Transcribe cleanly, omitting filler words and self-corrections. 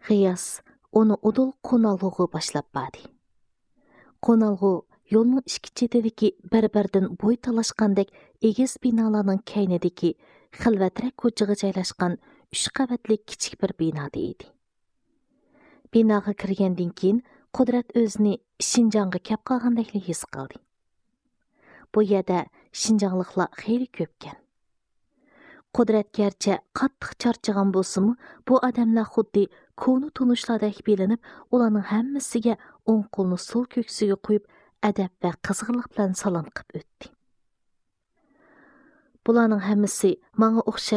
G'iyos uni udul qo'nalg'uga boshlab bordi. Qo'nalg'u yo'lning ikki chetidagi bir-biridan bo'y talashgandek egiz binolarning kaynidagi xilvatrak ko'chaga joylashgan 3 qavatli kichik bir bino edi. Binoga kirgandan keyin Qudrat o'zini Shinjonga kelib qolgandek his qildi. Bu yerda shinjonliklar xeyli ko'pkan. Qudrat garchi qattiq charchagan bo'lsa-mu, bu odamlar xuddi ko'ni tunishlardek bilinib, ularning hammasiga o'ng qo'lni so'l ko'ksiga qo'yib, adab va qizg'inlik bilan salom qilib o'tdi. Bularning hammasi menga o'xshash